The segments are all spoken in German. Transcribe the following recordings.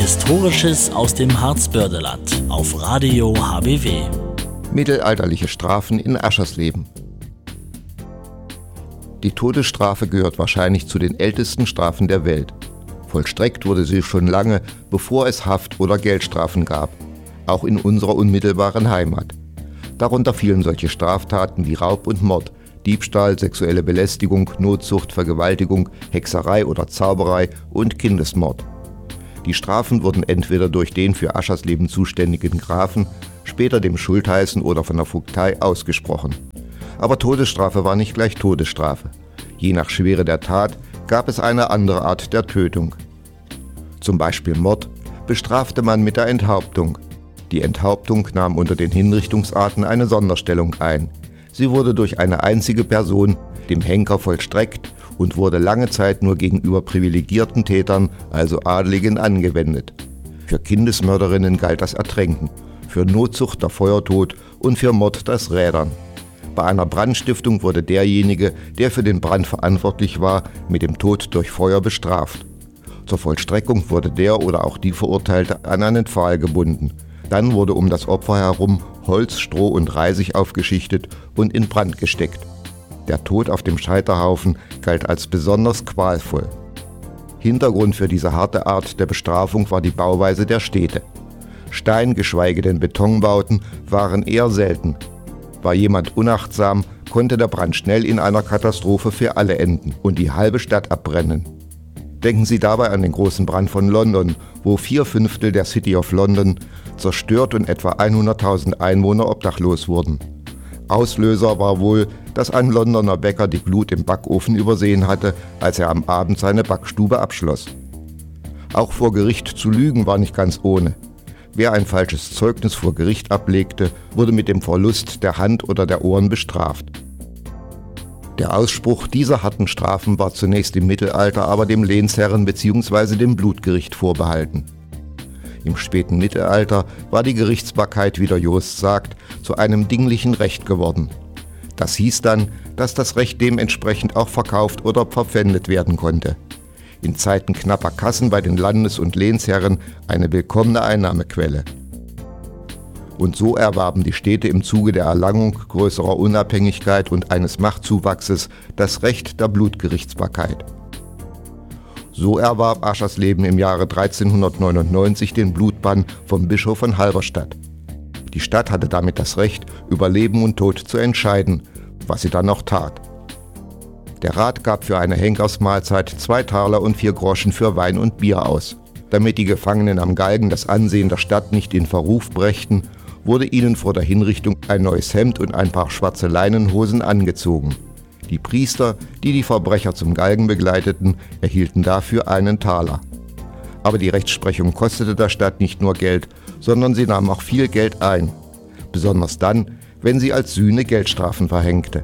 Historisches aus dem Harzbördeland auf Radio HBW. Mittelalterliche Strafen in Aschersleben. Die Todesstrafe gehört wahrscheinlich zu den ältesten Strafen der Welt. Vollstreckt wurde sie schon lange, bevor es Haft- oder Geldstrafen gab, auch in unserer unmittelbaren Heimat. Darunter fielen solche Straftaten wie Raub und Mord, Diebstahl, sexuelle Belästigung, Notzucht, Vergewaltigung, Hexerei oder Zauberei und Kindesmord. Die Strafen wurden entweder durch den für Aschersleben zuständigen Grafen, später dem Schultheißen oder von der Vogtei ausgesprochen. Aber Todesstrafe war nicht gleich Todesstrafe. Je nach Schwere der Tat gab es eine andere Art der Tötung. Zum Beispiel Mord bestrafte man mit der Enthauptung. Die Enthauptung nahm unter den Hinrichtungsarten eine Sonderstellung ein. Sie wurde durch eine einzige Person, dem Henker, vollstreckt und wurde lange Zeit nur gegenüber privilegierten Tätern, also Adligen, angewendet. Für Kindesmörderinnen galt das Ertränken, für Notzucht der Feuertod und für Mord das Rädern. Bei einer Brandstiftung wurde derjenige, der für den Brand verantwortlich war, mit dem Tod durch Feuer bestraft. Zur Vollstreckung wurde der oder auch die Verurteilte an einen Pfahl gebunden. Dann wurde um das Opfer herum Holz, Stroh und Reisig aufgeschichtet und in Brand gesteckt. Der Tod auf dem Scheiterhaufen galt als besonders qualvoll. Hintergrund für diese harte Art der Bestrafung war die Bauweise der Städte. Stein-, geschweige denn Betonbauten waren eher selten. War jemand unachtsam, konnte der Brand schnell in einer Katastrophe für alle enden und die halbe Stadt abbrennen. Denken Sie dabei an den großen Brand von London, wo 4/5 der City of London zerstört und etwa 100.000 Einwohner obdachlos wurden. Auslöser war wohl, dass ein Londoner Bäcker die Glut im Backofen übersehen hatte, als er am Abend seine Backstube abschloss. Auch vor Gericht zu lügen war nicht ganz ohne. Wer ein falsches Zeugnis vor Gericht ablegte, wurde mit dem Verlust der Hand oder der Ohren bestraft. Der Ausspruch dieser harten Strafen war zunächst im Mittelalter aber dem Lehnsherren bzw. dem Blutgericht vorbehalten. Im späten Mittelalter war die Gerichtsbarkeit, wie der Jost sagt, zu einem dinglichen Recht geworden. Das hieß dann, dass das Recht dementsprechend auch verkauft oder verpfändet werden konnte. In Zeiten knapper Kassen bei den Landes- und Lehnsherren eine willkommene Einnahmequelle. Und so erwarben die Städte im Zuge der Erlangung größerer Unabhängigkeit und eines Machtzuwachses das Recht der Blutgerichtsbarkeit. So erwarb Aschersleben im Jahre 1399 den Blutbann vom Bischof von Halberstadt. Die Stadt hatte damit das Recht, über Leben und Tod zu entscheiden, was sie dann auch tat. Der Rat gab für eine Henkersmahlzeit 2 Taler und 4 Groschen für Wein und Bier aus. Damit die Gefangenen am Galgen das Ansehen der Stadt nicht in Verruf brächten, wurde ihnen vor der Hinrichtung ein neues Hemd und ein paar schwarze Leinenhosen angezogen. Die Priester, die die Verbrecher zum Galgen begleiteten, erhielten dafür 1 Taler. Aber die Rechtsprechung kostete der Stadt nicht nur Geld, sondern sie nahm auch viel Geld ein. Besonders dann, wenn sie als Sühne Geldstrafen verhängte.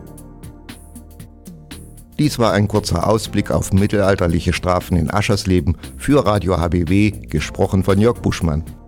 Dies war ein kurzer Ausblick auf mittelalterliche Strafen in Aschersleben für Radio HBW, gesprochen von Jörg Buschmann.